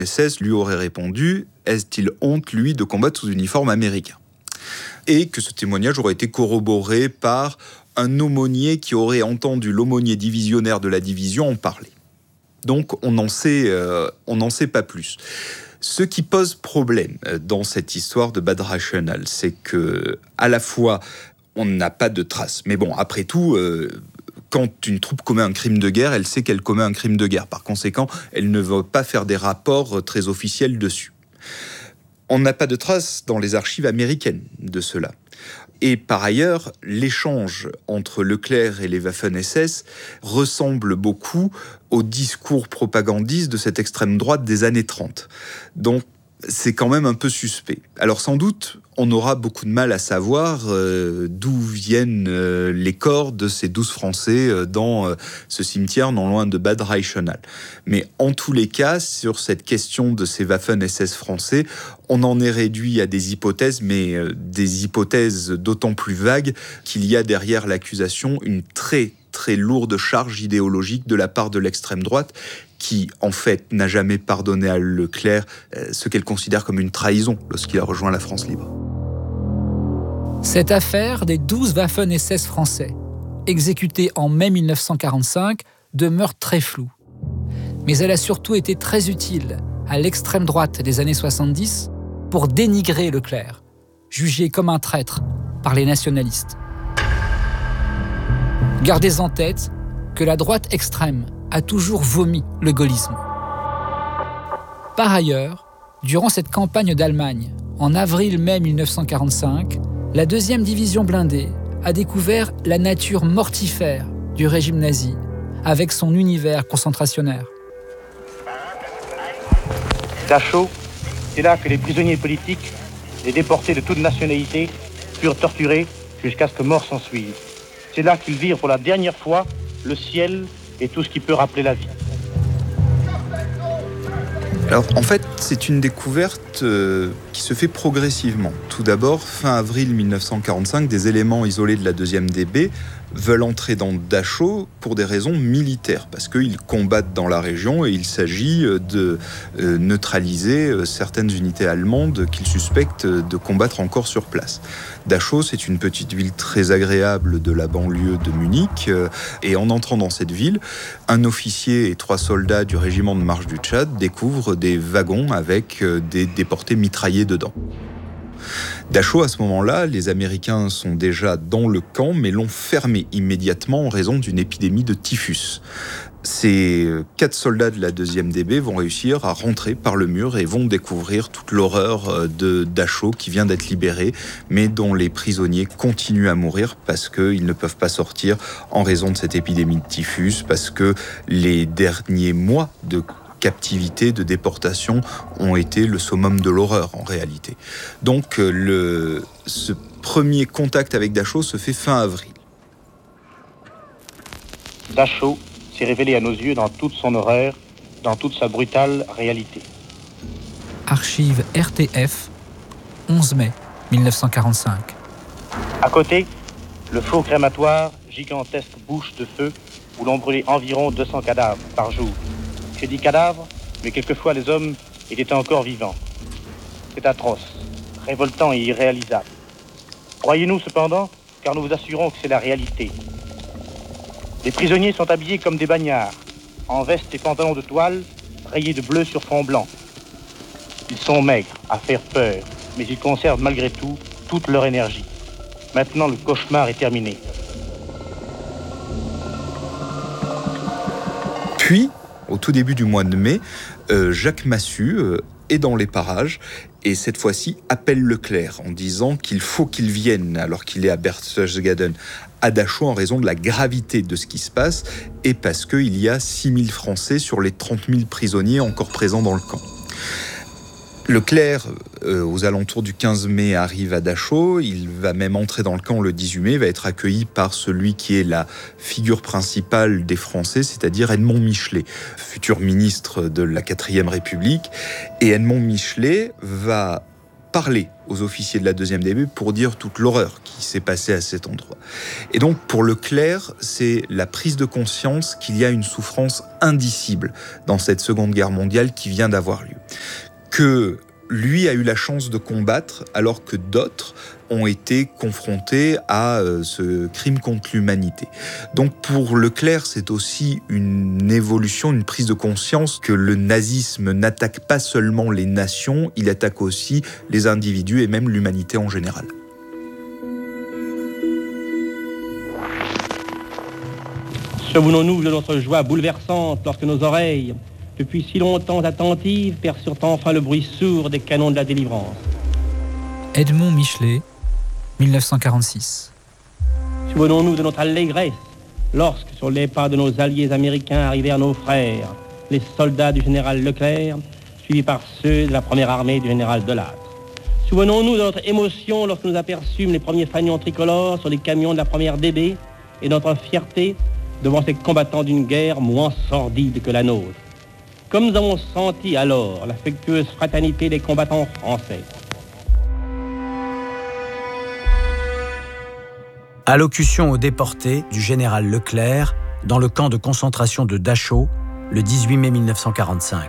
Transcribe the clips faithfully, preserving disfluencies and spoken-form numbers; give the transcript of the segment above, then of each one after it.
S S lui aurait répondu « Est-il honte, lui, de combattre sous uniforme américain ?» Et que ce témoignage aurait été corroboré par un aumônier qui aurait entendu l'aumônier divisionnaire de la division en parler. Donc on n'en sait, euh, on n'en sait pas plus. Ce qui pose problème dans cette histoire de Bad Reichenhall, c'est que à la fois on n'a pas de traces, mais bon, après tout, euh, quand une troupe commet un crime de guerre, elle sait qu'elle commet un crime de guerre. Par conséquent, elle ne va pas faire des rapports très officiels dessus. On n'a pas de traces dans les archives américaines de cela. Et par ailleurs, l'échange entre Leclerc et les Waffen-S S ressemble beaucoup au discours propagandiste de cette extrême droite des années trente. Donc, c'est quand même un peu suspect. Alors sans doute, on aura beaucoup de mal à savoir euh, d'où viennent euh, les corps de ces douze Français euh, dans euh, ce cimetière non loin de Bad Reichenhall. Mais en tous les cas, sur cette question de ces Waffen-S S français, on en est réduit à des hypothèses, mais euh, des hypothèses d'autant plus vagues qu'il y a derrière l'accusation une très très lourde charge idéologique de la part de l'extrême droite qui, en fait, n'a jamais pardonné à Leclerc euh, ce qu'elle considère comme une trahison lorsqu'il a rejoint la France libre. Cette affaire des douze Waffen-S S français, exécutés en mai mille neuf cent quarante-cinq, demeure très floue. Mais elle a surtout été très utile à l'extrême droite des années soixante-dix pour dénigrer Leclerc, jugé comme un traître par les nationalistes. Gardez en tête que la droite extrême a toujours vomi le gaullisme. Par ailleurs, durant cette campagne d'Allemagne, en avril-mai mille neuf cent quarante-cinq, la deuxième division blindée a découvert la nature mortifère du régime nazi avec son univers concentrationnaire. Dachau, c'est là que les prisonniers politiques, les déportés de toute nationalité, furent torturés jusqu'à ce que mort s'ensuive. C'est là qu'ils virent pour la dernière fois le ciel et tout ce qui peut rappeler la vie. Alors, en fait, c'est une découverte euh, qui se fait progressivement. Tout d'abord, fin avril mille neuf cent quarante-cinq, des éléments isolés de la deuxième D B veulent entrer dans Dachau pour des raisons militaires, parce qu'ils combattent dans la région et il s'agit de euh, neutraliser euh, certaines unités allemandes qu'ils suspectent de combattre encore sur place. Dachau, c'est une petite ville très agréable de la banlieue de Munich, euh, et en entrant dans cette ville, un officier et trois soldats du régiment de marche du Tchad découvrent des wagons avec euh, des déportés mitraillés dedans. Dachau, à ce moment-là, les Américains sont déjà dans le camp, mais l'ont fermé immédiatement en raison d'une épidémie de typhus. Ces quatre soldats de la deuxième D B vont réussir à rentrer par le mur et vont découvrir toute l'horreur de Dachau qui vient d'être libéré, mais dont les prisonniers continuent à mourir parce qu'ils ne peuvent pas sortir en raison de cette épidémie de typhus, parce que les derniers mois de captivité, de déportation ont été le summum de l'horreur en réalité. Donc le, ce premier contact avec Dachau se fait fin avril. Dachau s'est révélé à nos yeux dans toute son horreur, dans toute sa brutale réalité. Archive R T F, onze mai mille neuf cent quarante-cinq. À côté, le faux crématoire, gigantesque bouche de feu, où l'on brûlait environ deux cents cadavres par jour. Je dis cadavres, mais quelquefois les hommes étaient encore vivants. C'est atroce, révoltant et irréalisable. Croyez-nous cependant, car nous vous assurons que c'est la réalité. Les prisonniers sont habillés comme des bagnards, en veste et pantalons de toile, rayés de bleu sur fond blanc. Ils sont maigres, à faire peur, mais ils conservent malgré tout toute leur énergie. Maintenant, le cauchemar est terminé. Puis, au tout début du mois de mai, euh, Jacques Massu euh, est dans les parages et cette fois-ci appelle Leclerc en disant qu'il faut qu'il vienne, alors qu'il est à Berchtesgaden, à Dachau en raison de la gravité de ce qui se passe et parce qu'il y a six mille Français sur les trente mille prisonniers encore présents dans le camp. Leclerc, euh, aux alentours du quinze mai, arrive à Dachau. Il va même entrer dans le camp le dix-huit mai, va être accueilli par celui qui est la figure principale des Français, c'est-à-dire Edmond Michelet, futur ministre de la quatrième République. Et Edmond Michelet va parler aux officiers de la deuxième D B pour dire toute l'horreur qui s'est passée à cet endroit. Et donc, pour Leclerc, c'est la prise de conscience qu'il y a une souffrance indicible dans cette Seconde Guerre mondiale qui vient d'avoir lieu. Que lui a eu la chance de combattre alors que d'autres ont été confrontés à euh, ce crime contre l'humanité. Donc pour Leclerc, c'est aussi une évolution, une prise de conscience que le nazisme n'attaque pas seulement les nations, il attaque aussi les individus et même l'humanité en général. Souvenons-nous de notre joie bouleversante lorsque nos oreilles, depuis si longtemps attentives, perçurent enfin le bruit sourd des canons de la délivrance. Edmond Michelet, dix-neuf cent quarante-six. Souvenons-nous de notre allégresse lorsque, sur les pas de nos alliés américains, arrivèrent nos frères, les soldats du général Leclerc, suivis par ceux de la première armée du général Delattre. Souvenons-nous de notre émotion lorsque nous aperçûmes les premiers fanions tricolores sur les camions de la première D B et de notre fierté devant ces combattants d'une guerre moins sordide que la nôtre. Comme nous avons senti alors l'affectueuse fraternité des combattants français. Allocution aux déportés du général Leclerc dans le camp de concentration de Dachau, le dix-huit mai mille neuf cent quarante-cinq.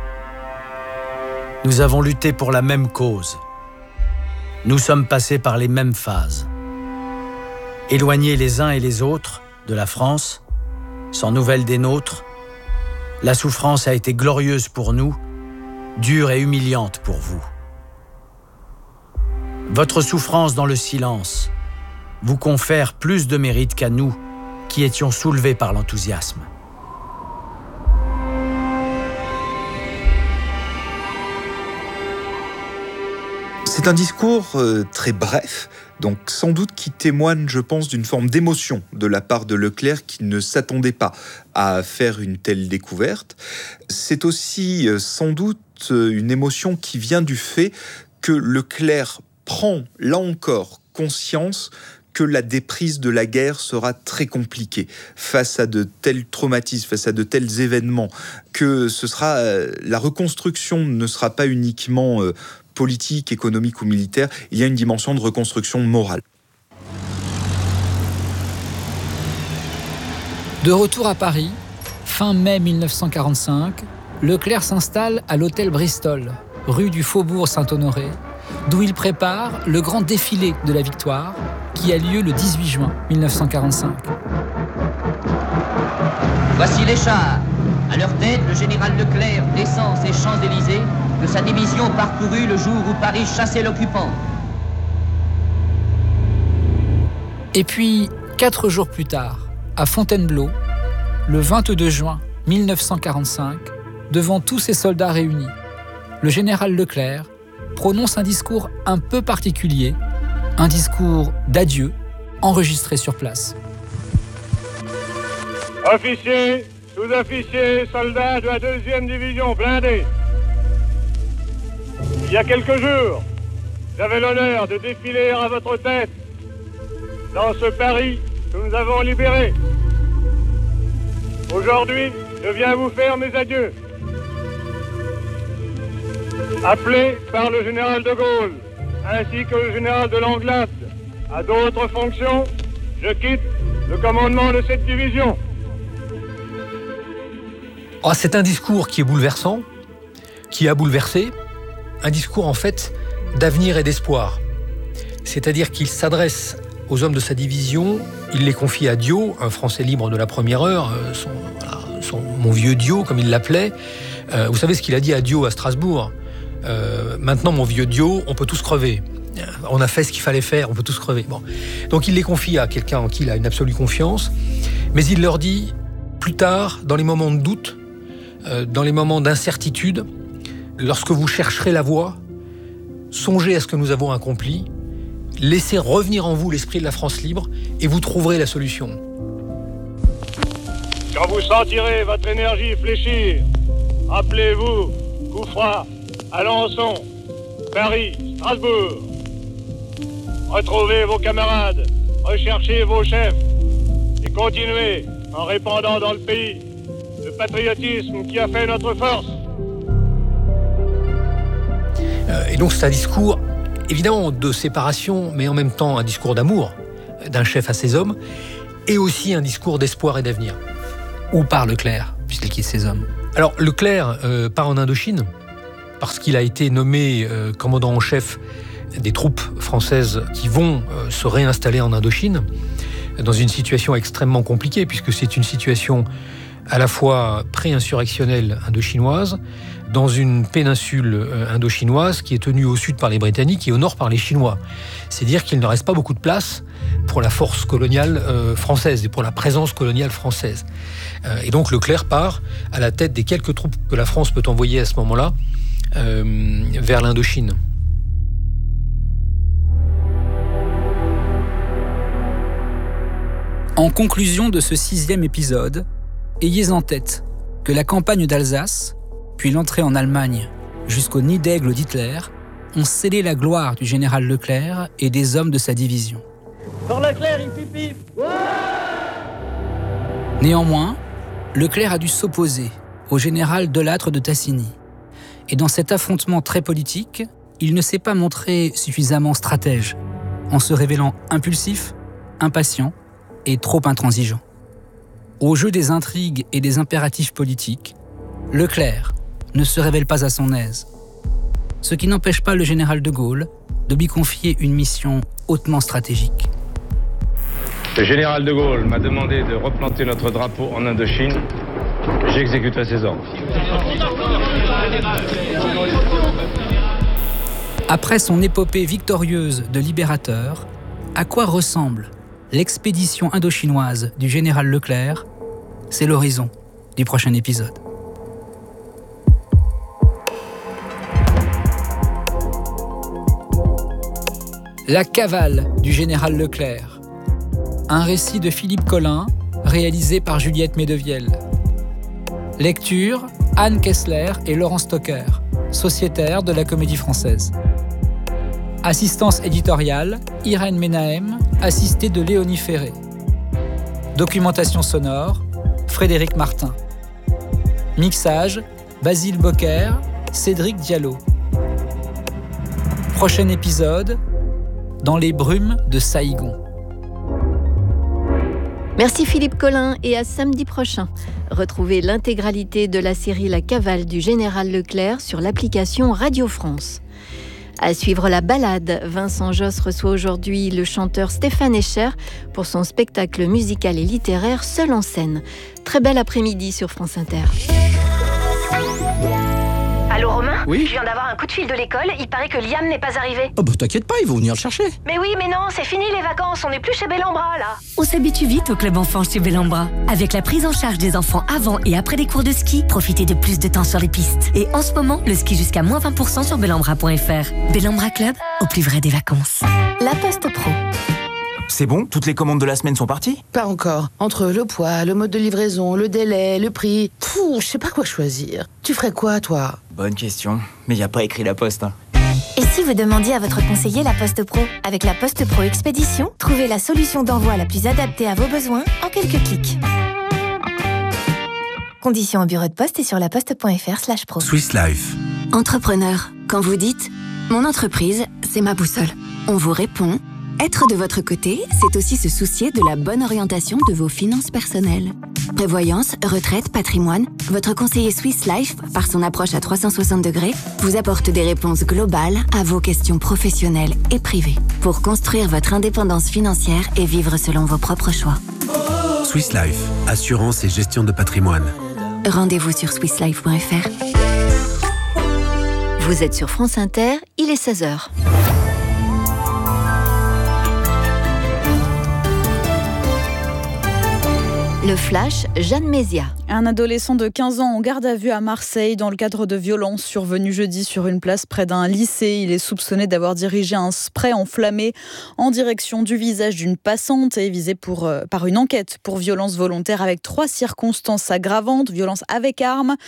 Nous avons lutté pour la même cause. Nous sommes passés par les mêmes phases. Éloignés les uns et les autres de la France, sans nouvelles des nôtres, la souffrance a été glorieuse pour nous, dure et humiliante pour vous. Votre souffrance dans le silence vous confère plus de mérite qu'à nous, qui étions soulevés par l'enthousiasme. C'est un discours euh, très bref, donc sans doute qui témoigne, je pense, d'une forme d'émotion de la part de Leclerc qui ne s'attendait pas à faire une telle découverte. C'est aussi euh, sans doute euh, une émotion qui vient du fait que Leclerc prend, là encore, conscience que la déprise de la guerre sera très compliquée face à de tels traumatismes, face à de tels événements, que ce sera, euh, la reconstruction ne sera pas uniquement euh, politique, économique ou militaire, il y a une dimension de reconstruction morale. De retour à Paris, fin mai mille neuf cent quarante-cinq, Leclerc s'installe à l'hôtel Bristol, rue du Faubourg Saint-Honoré, d'où il prépare le grand défilé de la victoire qui a lieu le dix-huit juin mille neuf cent quarante-cinq. Voici les chars. À leur tête, le général Leclerc descend ces Champs-Élysées que sa division parcourut le jour où Paris chassait l'occupant. Et puis, quatre jours plus tard, à Fontainebleau, le vingt-deux juin mille neuf cent quarante-cinq, devant tous ces soldats réunis, le général Leclerc prononce un discours un peu particulier, un discours d'adieu enregistré sur place. Officiers, sous-officiers, soldats de la deuxième division blindée. Il y a quelques jours, j'avais l'honneur de défiler à votre tête dans ce Paris que nous avons libéré. Aujourd'hui, je viens vous faire mes adieux. Appelé par le général de Gaulle, ainsi que le général de Langlade, à d'autres fonctions, je quitte le commandement de cette division. Oh, c'est un discours qui est bouleversant, qui a bouleversé, un discours en fait d'avenir et d'espoir. C'est-à-dire qu'il s'adresse aux hommes de sa division, il les confie à Diot, un Français libre de la première heure, son, voilà, son, mon vieux Diot, comme il l'appelait. Euh, vous savez ce qu'il a dit à Diot à Strasbourg ? euh, Maintenant, mon vieux Diot, on peut tous crever. On a fait ce qu'il fallait faire, on peut tous crever. Bon. Donc il les confie à quelqu'un en qui il a une absolue confiance, mais il leur dit, plus tard, dans les moments de doute, euh, dans les moments d'incertitude, lorsque vous chercherez la voie, songez à ce que nous avons accompli, laissez revenir en vous l'esprit de la France libre et vous trouverez la solution. Quand vous sentirez votre énergie fléchir, rappelez-vous Couffra, Alençon, Paris, Strasbourg. Retrouvez vos camarades, recherchez vos chefs et continuez en répandant dans le pays le patriotisme qui a fait notre force. Euh, et donc c'est un discours évidemment de séparation, mais en même temps un discours d'amour d'un chef à ses hommes, et aussi un discours d'espoir et d'avenir. Où part Leclerc, puisqu'il quitte ses hommes ? Alors Leclerc euh, part en Indochine, parce qu'il a été nommé euh, commandant en chef des troupes françaises qui vont euh, se réinstaller en Indochine, dans une situation extrêmement compliquée, puisque c'est une situation à la fois pré-insurrectionnelle indochinoise, dans une péninsule euh, indochinoise qui est tenue au sud par les Britanniques et au nord par les Chinois. C'est dire qu'il ne reste pas beaucoup de place pour la force coloniale euh, française et pour la présence coloniale française. Euh, et donc Leclerc part à la tête des quelques troupes que la France peut envoyer à ce moment-là euh, vers l'Indochine. En conclusion de ce sixième épisode, ayez en tête que la campagne d'Alsace, puis l'entrée en Allemagne jusqu'au nid d'aigle d'Hitler, ont scellé la gloire du général Leclerc et des hommes de sa division. Pour Leclerc, il pipi. Néanmoins, Leclerc a dû s'opposer au général Delattre de Tassigny. Et dans cet affrontement très politique, il ne s'est pas montré suffisamment stratège, en se révélant impulsif, impatient et trop intransigeant. Au jeu des intrigues et des impératifs politiques, Leclerc ne se révèle pas à son aise, ce qui n'empêche pas le général de Gaulle de lui confier une mission hautement stratégique. Le général de Gaulle m'a demandé de replanter notre drapeau en Indochine. J'exécuterai ses ordres. Après son épopée victorieuse de libérateur, à quoi ressemble l'expédition indochinoise du général Leclerc? C'est l'horizon du prochain épisode. La cavale du général Leclerc. Un récit de Philippe Collin, réalisé par Juliette Medevielle. Lecture, Anne Kessler et Laurent Stocker, sociétaires de la Comédie Française. Assistance éditoriale, Irène Menahem, assistée de Léonie Ferré. Documentation sonore, Frédéric Martin. Mixage, Basile Bocquer, Cédric Diallo. Prochain épisode, Dans les brumes de Saïgon. Merci Philippe Collin et à samedi prochain. Retrouvez l'intégralité de la série La cavale du général Leclerc sur l'application Radio France. À suivre la balade, Vincent Josse reçoit aujourd'hui le chanteur Stéphane Escher pour son spectacle musical et littéraire Seul en scène. Très bel après-midi sur France Inter. Allô Romain ? Oui ? Je viens d'avoir un coup de fil de l'école, il paraît que Liam n'est pas arrivé. Oh bah t'inquiète pas, ils vont venir le chercher. Mais oui, mais non, c'est fini les vacances, on n'est plus chez Bellambra là. On s'habitue vite au club enfant chez Bellambra. Avec la prise en charge des enfants avant et après les cours de ski, profitez de plus de temps sur les pistes. Et en ce moment, le ski jusqu'à moins vingt pour cent sur bellambra point f r. Bellambra Club, au plus vrai des vacances. La Poste Pro. C'est bon ? Toutes les commandes de la semaine sont parties ? Pas encore. Entre le poids, le mode de livraison, le délai, le prix... Pouh, je sais pas quoi choisir. Tu ferais quoi, toi ? Bonne question. Mais y a pas écrit la poste, hein. Et si vous demandiez à votre conseiller la Poste Pro ? Avec la Poste Pro Expédition, trouvez la solution d'envoi la plus adaptée à vos besoins en quelques clics. Conditions au bureau de poste et sur laposte point f r slash pro. Swiss Life. Entrepreneur, quand vous dites « Mon entreprise, c'est ma boussole », on vous répond « Être de votre côté, c'est aussi se soucier de la bonne orientation de vos finances personnelles. » Prévoyance, retraite, patrimoine, votre conseiller Swiss Life, par son approche à trois cent soixante degrés, vous apporte des réponses globales à vos questions professionnelles et privées pour construire votre indépendance financière et vivre selon vos propres choix. Swiss Life, assurance et gestion de patrimoine. Rendez-vous sur swiss life point f r. Vous êtes sur France Inter, il est seize heures. Le Flash, Jeanne Mézia. Un adolescent de quinze ans en garde à vue à Marseille dans le cadre de violences survenues jeudi sur une place près d'un lycée. Il est soupçonné d'avoir dirigé un spray enflammé en direction du visage d'une passante et visé pour, euh, par une enquête pour violence volontaire avec trois circonstances aggravantes, violence avec arme,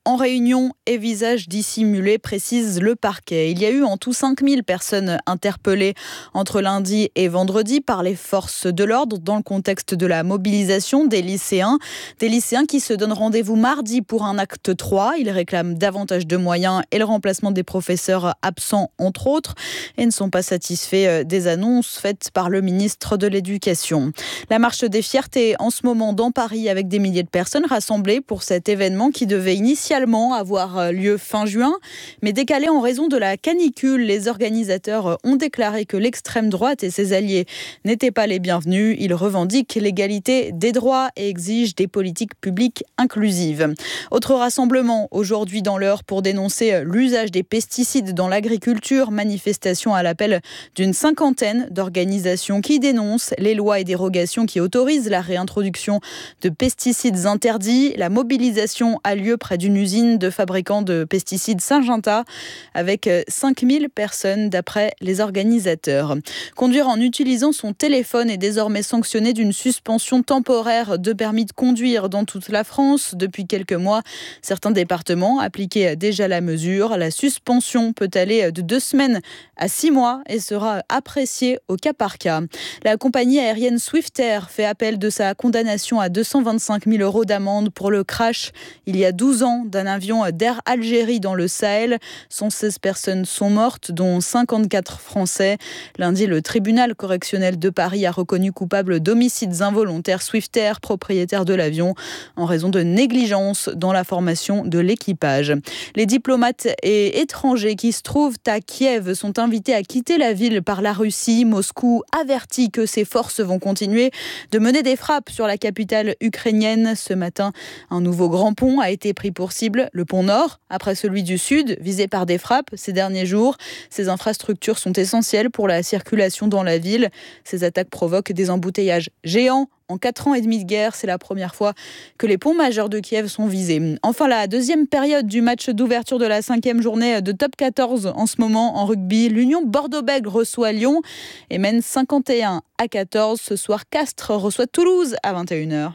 en réunion et visage dissimulé, précise le parquet. Il y a eu en tout cinq mille personnes interpellées entre lundi et vendredi par les forces de l'ordre dans le contexte de la mobilisation des lycéens. Des lycéens qui se donnent rendez-vous mardi pour un acte trois. Ils réclament davantage de moyens et le remplacement des professeurs absents, entre autres, et ne sont pas satisfaits des annonces faites par le ministre de l'Éducation. La marche des fiertés en ce moment dans Paris avec des milliers de personnes rassemblées pour cet événement qui devait initialement avoir lieu fin juin, mais décalé en raison de la canicule. Les organisateurs ont déclaré que l'extrême droite et ses alliés n'étaient pas les bienvenus. Ils revendiquent l'égalité des droits et exigent des politiques publiques inclusives. Autre rassemblement aujourd'hui dans l'Eure pour dénoncer l'usage des pesticides dans l'agriculture. Manifestation à l'appel d'une cinquantaine d'organisations qui dénoncent les lois et dérogations qui autorisent la réintroduction de pesticides interdits. La mobilisation a lieu près d'une usine de fabricants de pesticides Syngenta avec cinq mille personnes d'après les organisateurs. Conduire en utilisant son téléphone est désormais sanctionné d'une suspension temporaire de permis de conduire dans toute la France. Depuis quelques mois, certains départements appliquaient déjà la mesure. La suspension peut aller de deux semaines à six mois et sera appréciée au cas par cas. La compagnie aérienne Swiftair fait appel de sa condamnation à deux cent vingt-cinq mille euros d'amende pour le crash il y a douze ans d'un avion d'Air Algérie dans le Sahel. cent seize personnes sont mortes, dont cinquante-quatre Français. Lundi, le tribunal correctionnel de Paris a reconnu coupable d'homicides involontaires Swiftair, propriétaire de l'avion, en raison de négligence dans la formation de l'équipage. Les diplomates et étrangers qui se trouvent à Kiev sont invités à quitter la ville par la Russie. Moscou avertit que ses forces vont continuer de mener des frappes sur la capitale ukrainienne. Ce matin, un nouveau grand pont a été pris pour cible, le pont Nord, après celui du Sud, visé par des frappes ces derniers jours. Ces infrastructures sont essentielles pour la circulation dans la ville. Ces attaques provoquent des embouteillages géants. En quatre ans et demi de guerre, c'est la première fois que les ponts majeurs de Kiev sont visés. Enfin, la deuxième période du match d'ouverture de la cinquième journée de Top quatorze en ce moment en rugby. L'Union Bordeaux-Bègles reçoit Lyon et mène cinquante et un à quatorze. Ce soir, Castres reçoit Toulouse à vingt et une heures.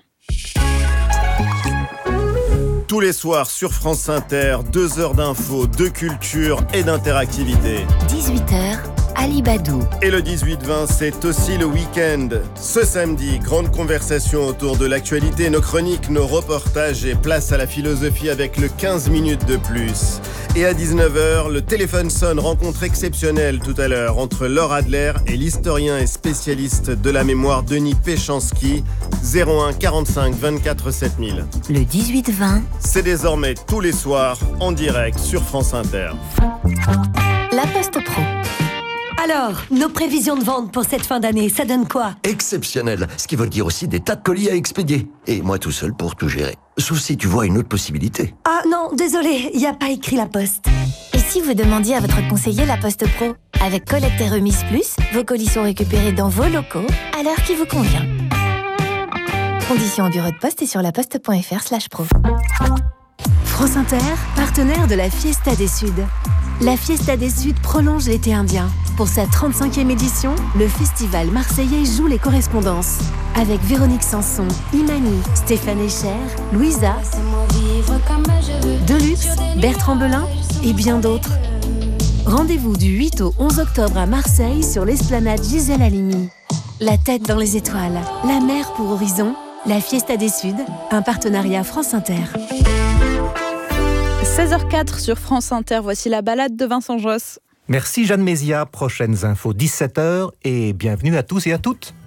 Tous les soirs sur France Inter, deux heures d'infos, de culture et d'interactivité. dix-huit heures, Ali Badou. Et le dix-huit vingt, c'est aussi le week-end. Ce samedi, grande conversation autour de l'actualité, nos chroniques, nos reportages et place à la philosophie avec le quinze minutes de plus. Et à dix-neuf heures, le téléphone sonne, rencontre exceptionnelle tout à l'heure entre Laure Adler et l'historien et spécialiste de la mémoire Denis Péchanski, zéro un quarante-cinq vingt-quatre sept mille. Le dix-huit vingt. C'est désormais tous les soirs en direct sur France Inter. La Poste Pro. Alors, nos prévisions de vente pour cette fin d'année, ça donne quoi? Exceptionnel, ce qui veut dire aussi des tas de colis à expédier. Et moi tout seul pour tout gérer. Sauf si tu vois une autre possibilité. Ah non, désolé, il n'y a pas écrit La Poste. Et si vous demandiez à votre conseiller La Poste Pro? Avec collecte et remise plus, vos colis sont récupérés dans vos locaux à l'heure qui vous convient. Conditions au bureau de poste et sur laposte.fr slash pro. France Inter, partenaire de la Fiesta des Suds. La Fiesta des Suds prolonge l'été indien. Pour sa trente-cinquième édition, le festival marseillais joue les correspondances. Avec Véronique Sanson, Imani, Stéphane Echer, Louisa, Deluxe, Bertrand Belin et bien d'autres. Rendez-vous du huit au onze octobre à Marseille sur l'esplanade Gisèle Halimi. La tête dans les étoiles, la mer pour horizon, la Fiesta des Suds, un partenariat France Inter. seize heures quatre sur France Inter, voici la balade de Vincent Josse. Merci Jeanne Mézia, prochaines infos dix-sept heures et bienvenue à tous et à toutes.